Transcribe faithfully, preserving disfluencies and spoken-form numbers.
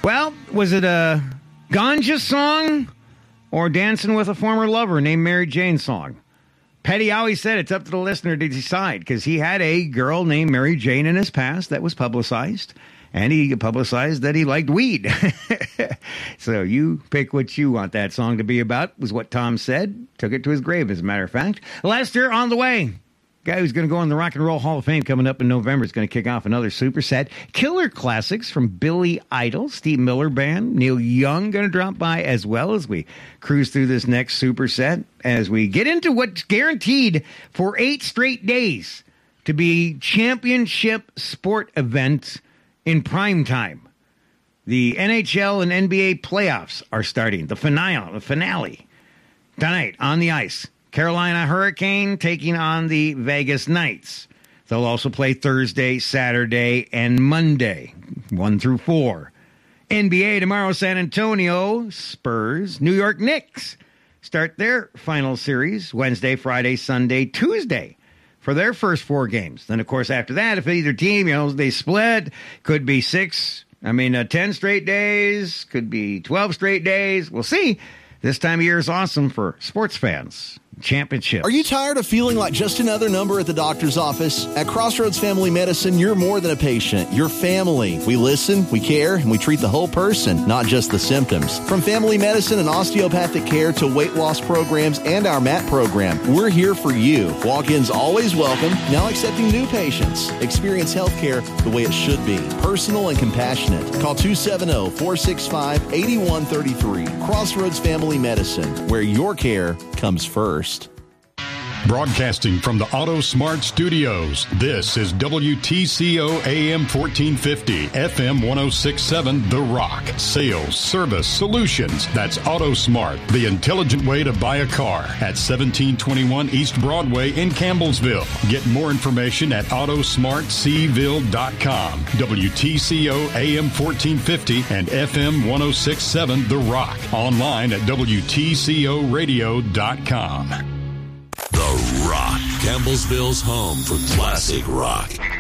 Well, was it a ganja song or Dancing with a Former Lover named Mary Jane song? Petty always said it's up to the listener to decide, because he had a girl named Mary Jane in his past that was publicized, and he publicized that he liked weed. So you pick what you want that song to be about, was what Tom said. Took it to his grave, as a matter of fact. Lester on the way. Guy who's going to go in the Rock and Roll Hall of Fame coming up in November is going to kick off another superset. Killer classics from Billy Idol, Steve Miller Band, Neil Young going to drop by, as well as we cruise through this next superset as we get into what's guaranteed for eight straight days to be championship sport events in prime time. The N H L and N B A playoffs are starting. The finale, the finale tonight on the ice. Carolina Hurricane taking on the Vegas Knights. They'll also play Thursday, Saturday, and Monday, one through four. N B A tomorrow, San Antonio Spurs, New York Knicks start their final series Wednesday, Friday, Sunday, Tuesday for their first four games. Then, of course, after that, if either team, you know, they split, could be six, I mean, uh, ten straight days, could be twelve straight days. We'll see. This time of year is awesome for sports fans. Championship. Are you tired of feeling like just another number at the doctor's office? At Crossroads Family Medicine, you're more than a patient. You're family. We listen, we care, and we treat the whole person, not just the symptoms. From family medicine and osteopathic care to weight loss programs and our M A T program, we're here for you. Walk-ins always welcome, now accepting new patients. Experience healthcare the way it should be. Personal and compassionate. Call two seven zero, four six five, eight one three three. Crossroads Family Medicine, where your care comes first. Broadcasting from the Auto Smart Studios, this is W T C O A M fourteen fifty, F M ten sixty-seven, The Rock. Sales, service, solutions. That's Auto Smart, the intelligent way to buy a car. At seventeen twenty-one East Broadway in Campbellsville. Get more information at auto smart c ville dot com. W T C O A M fourteen fifty and F M ten sixty-seven, The Rock. Online at W T C O radio dot com. The Rock, Campbellsville's home for classic rock.